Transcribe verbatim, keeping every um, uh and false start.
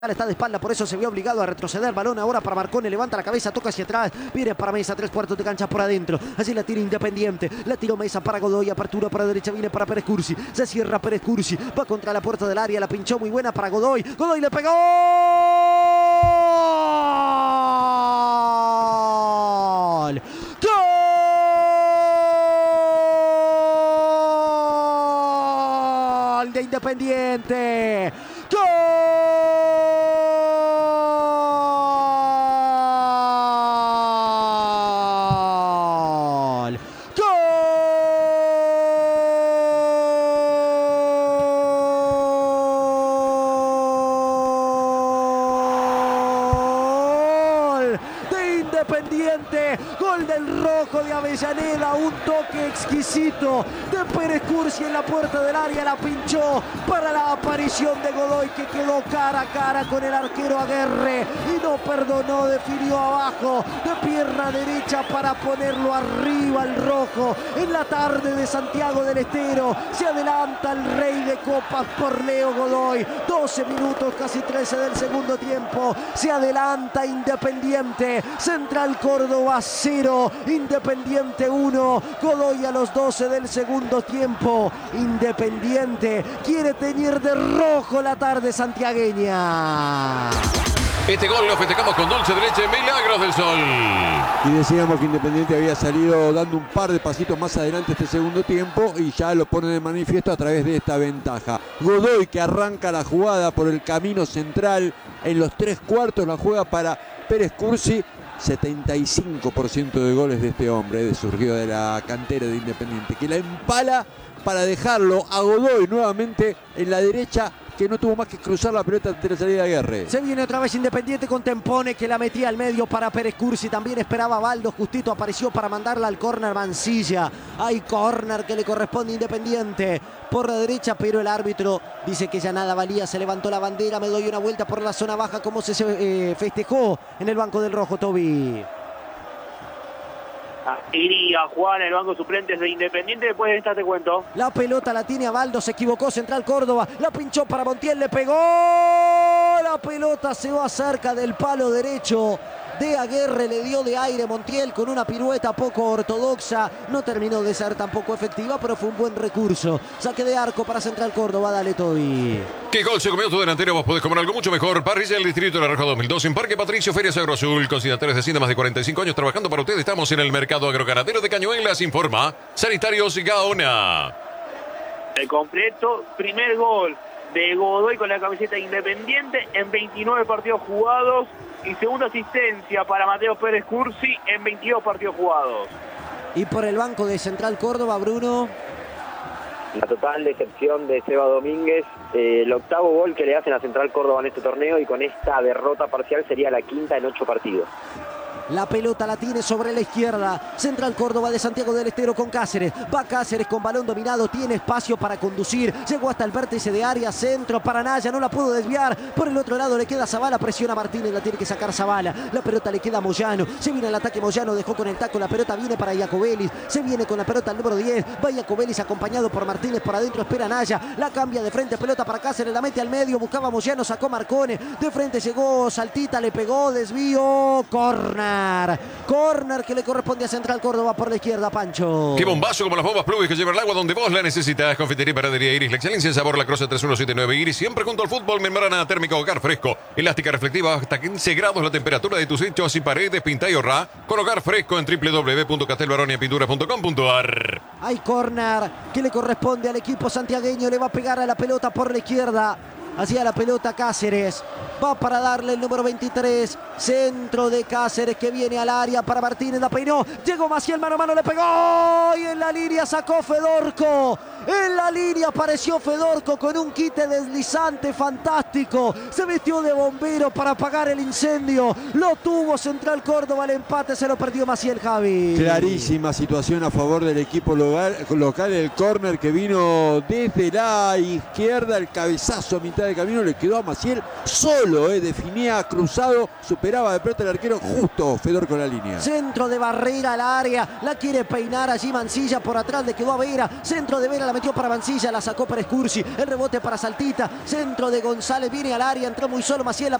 Está de espalda, por eso se vio obligado a retroceder. Balón ahora para Marcone, levanta la cabeza, toca hacia atrás, viene para Mesa, tres cuartos de cancha por adentro. Así la tira Independiente, la tiró Mesa para Godoy, apertura para derecha, viene para Pérez Cursi, se cierra Pérez Cursi, va contra la puerta del área, la pinchó muy buena para Godoy, Godoy le pegó. ¡Gol! ¡Gol de Independiente! ¡Gol! Independiente, gol del Rojo de Avellaneda, un toque exquisito de Pérez Cursi en la puerta del área, la pinchó para la aparición de Godoy, que quedó cara a cara con el arquero Aguerre y no perdonó, definió abajo de pierna derecha para ponerlo arriba al Rojo. En la tarde de Santiago del Estero se adelanta el rey de copas por Leo Godoy, doce minutos, casi trece del segundo tiempo, se adelanta Independiente. Central Córdoba cero, Independiente uno, Godoy a los doce del segundo tiempo. Independiente quiere teñir de rojo la tarde santiagueña. Este gol lo festejamos con dulce de leche, Milagros del Sol. Y decíamos que Independiente había salido dando un par de pasitos más adelante este segundo tiempo y ya lo pone de manifiesto a través de esta ventaja. Godoy, que arranca la jugada por el camino central en los tres cuartos, la juega para Pérez Cursi. setenta y cinco por ciento de goles de este hombre, de surgido de la cantera de Independiente, que la empala para dejarlo a Godoy nuevamente en la derecha, que no tuvo más que cruzar la pelota ante la salida de Aguerre. Se viene otra vez Independiente con Tempone, que la metía al medio para Pérez Cursi. También esperaba Baldo, justito apareció para mandarla al córner Mancilla. Hay córner que le corresponde a Independiente por la derecha, pero el árbitro dice que ya nada valía. Se levantó la bandera, me doy una vuelta por la zona baja, como se eh, festejó en el banco del Rojo, Toby. Iría a jugar en el banco suplentes de Independiente. Después de esta te cuento. La pelota la tiene a Baldo, se equivocó Central Córdoba, la pinchó para Montiel, le pegó. La pelota se va cerca del palo derecho de Aguerre, le dio de aire Montiel con una pirueta poco ortodoxa. No terminó de ser tampoco efectiva, pero fue un buen recurso. Saque de arco para Central Córdoba, dale Toby. ¿Qué gol se comió tu delantero? Vos podés comer algo mucho mejor. Parrilla del Distrito de la Roja dos mil dos en Parque Patricio, Ferias Agroazul. Consignatarios de Hacienda, más de cuarenta y cinco años trabajando para ustedes. Estamos en el mercado agroganadero de Cañuelas. Informa Sanitarios Gaona. El completo, primer gol de Godoy con la camiseta Independiente en veintinueve partidos jugados. Y segunda asistencia para Mateo Pérez Cursi en veintidós partidos jugados. Y por el banco de Central Córdoba, Bruno. La total decepción de Seba Domínguez, eh, el octavo gol que le hacen a Central Córdoba en este torneo, y con esta derrota parcial sería la quinta en ocho partidos. La pelota la tiene sobre la izquierda. Central Córdoba de Santiago del Estero con Cáceres. Va Cáceres con balón dominado. Tiene espacio para conducir. Llegó hasta el vértice de área. Centro para Naya. No la pudo desviar. Por el otro lado le queda Zavala. Presiona Martínez. La tiene que sacar Zavala. La pelota le queda a Moyano. Se viene el ataque Moyano. Dejó con el taco. La pelota viene para Iacobelis. Se viene con la pelota el número diez. Va Iacobelis acompañado por Martínez por adentro. Espera Naya. La cambia de frente. Pelota para Cáceres. La mete al medio. Buscaba Moyano. Sacó Marcone. De frente llegó Saltita. Le pegó. Desvío. Corner. Corner que le corresponde a Central Córdoba por la izquierda, Pancho. Qué bombazo como las bombas Plubis que llevan el agua donde vos la necesitas. Confitería y panadería Iris, la excelencia en sabor, la Croce tres uno siete nueve Iris. Siempre junto al fútbol, membrana térmica, hogar fresco. Elástica reflectiva hasta quince grados la temperatura de tus techos y paredes. Pinta y ahorrá con hogar fresco en w w w punto castelbaroniapinturas punto com punto a r. Hay corner que le corresponde al equipo santiagueño. Le va a pegar a la pelota por la izquierda. Hacia la pelota Cáceres. Va para darle el número veintitrés. Centro de Cáceres que viene al área para Martínez. La peinó. Llegó Maciel, mano a mano, le pegó. Y en la línea sacó Fedorco. En la línea apareció Fedorco con un quite deslizante fantástico. Se metió de bombero para apagar el incendio. Lo tuvo Central Córdoba. El empate se lo perdió Maciel, Javi. Clarísima situación a favor del equipo local. local el córner que vino desde la izquierda. El cabezazo a mitad mitad de camino le quedó a Maciel solo, eh, definía cruzado, superaba de pelota el arquero justo Fedor con la línea. Centro de Barrera al área, la quiere peinar allí Mancilla, por atrás le quedó a Vera, centro de Vera, la metió para Mancilla, la sacó para Escursi, el rebote para Saltita, centro de González, viene al área, entró muy solo Maciel,